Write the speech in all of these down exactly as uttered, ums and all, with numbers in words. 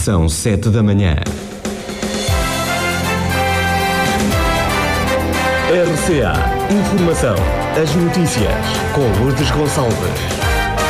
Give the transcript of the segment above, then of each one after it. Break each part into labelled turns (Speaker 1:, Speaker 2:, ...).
Speaker 1: São sete da manhã. R C A Informação. As notícias com Lourdes Gonçalves.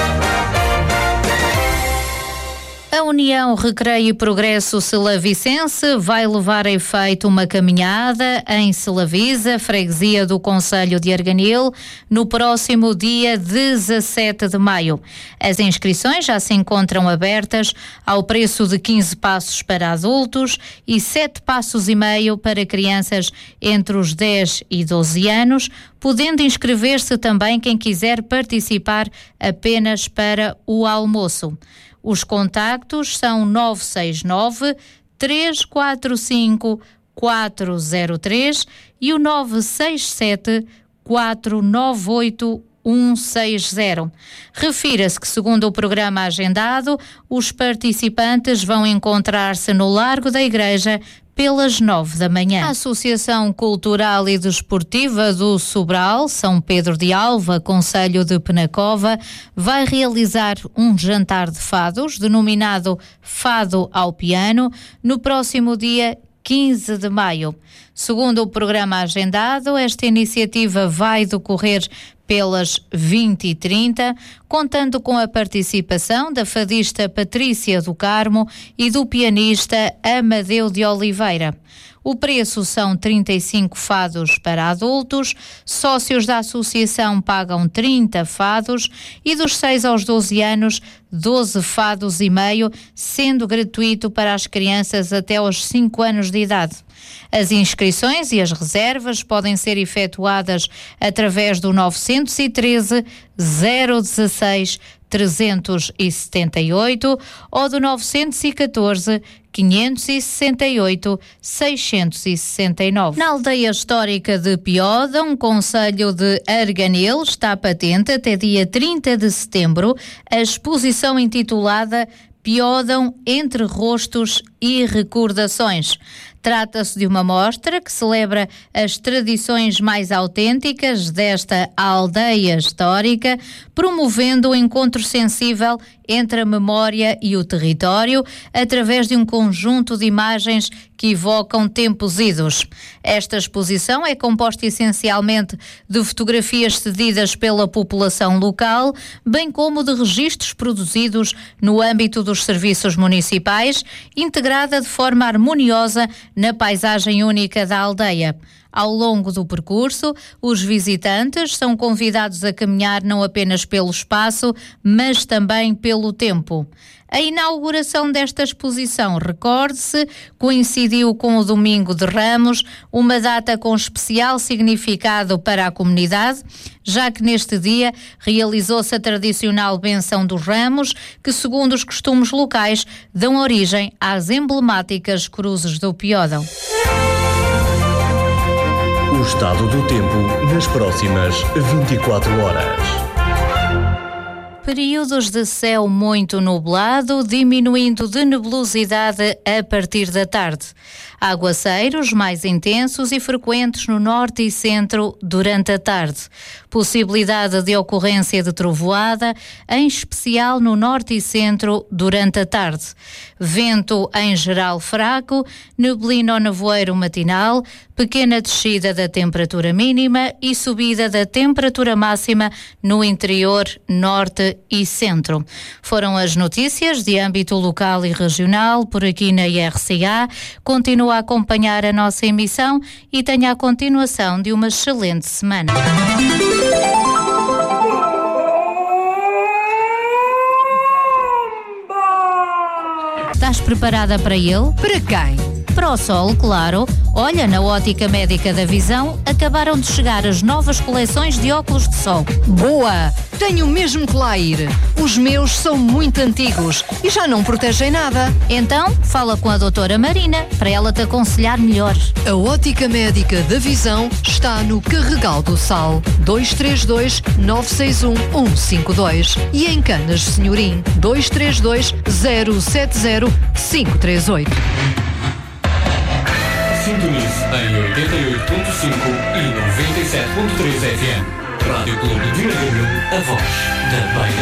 Speaker 2: A União Recreio e Progresso Selavicense vai levar a efeito uma caminhada em Selavisa, freguesia do concelho de Arganil, no próximo dia dezassete de maio. As inscrições já se encontram abertas ao preço de quinze passos para adultos e sete passos e meio para crianças entre os dez e doze anos, podendo inscrever-se também quem quiser participar apenas para o almoço. Os contactos são nove seis nove, três quatro cinco, quatro zero três e o nove seis sete, quatro nove oito, um seis zero. Refira-se que, segundo o programa agendado, os participantes vão encontrar-se no Largo da Igreja pelas nove da manhã. A Associação Cultural e Desportiva do Sobral, São Pedro de Alva, concelho de Penacova, vai realizar um jantar de fados, denominado Fado ao Piano, no próximo dia quinze de maio. Segundo o programa agendado, esta iniciativa vai decorrer pelas vinte e trinta, contando com a participação da fadista Patrícia do Carmo e do pianista Amadeu de Oliveira. O preço são trinta e cinco fados para adultos, sócios da associação pagam trinta fados e dos seis aos doze anos, doze fados e meio, sendo gratuito para as crianças até aos cinco anos de idade. As inscrições e as reservas podem ser efetuadas através do nove um três, zero um seis, trezentos e setenta e oito ou do nove um quatro, quinhentos e sessenta e oito, seiscentos e sessenta e nove. Na aldeia histórica de Piódão, concelho de Arganil, está patente até dia trinta de setembro a exposição intitulada Piódão entre rostos e recordações. Trata-se de uma mostra que celebra as tradições mais autênticas desta aldeia histórica, promovendo o encontro sensível entre a memória e o território, através de um conjunto de imagens que evocam tempos idos. Esta exposição é composta essencialmente de fotografias cedidas pela população local, bem como de registros produzidos no âmbito dos serviços municipais, integrada de forma harmoniosa na paisagem única da aldeia. Ao longo do percurso, os visitantes são convidados a caminhar não apenas pelo espaço, mas também pelo tempo. A inauguração desta exposição, recorde-se, coincidiu com o Domingo de Ramos, uma data com especial significado para a comunidade, já que neste dia realizou-se a tradicional benção dos ramos, que, segundo os costumes locais, dão origem às emblemáticas cruzes do Piódão.
Speaker 1: O estado do tempo nas próximas vinte e quatro horas.
Speaker 2: Períodos de céu muito nublado, diminuindo de nebulosidade a partir da tarde. Aguaceiros mais intensos e frequentes no norte e centro durante a tarde. Possibilidade de ocorrência de trovoada, em especial no norte e centro durante a tarde. Vento em geral fraco, neblina ou nevoeiro matinal, pequena descida da temperatura mínima e subida da temperatura máxima no interior, norte e centro. Foram as notícias de âmbito local e regional por aqui na R C A. Continua a acompanhar a nossa emissão e tenha a continuação de uma excelente semana. Estás preparada para ele?
Speaker 3: Para quem?
Speaker 2: Para o sol, claro. Olha, na Ótica Médica da Visão acabaram de chegar as novas coleções de óculos de sol.
Speaker 3: Boa! Tenho mesmo que lá ir. Os meus são muito antigos e já não protegem nada.
Speaker 2: Então, fala com a doutora Marina para ela te aconselhar melhor.
Speaker 3: A Ótica Médica da Visão está no Carregal do Sal, dois três dois, nove seis um, um cinco dois e em Canas Senhorim, dois três dois, zero sete zero, cinco três oito.
Speaker 4: Sintonize em oitenta e oito ponto cinco e noventa e sete ponto três F M. Rádio Clube de Arganil, a voz da Beira.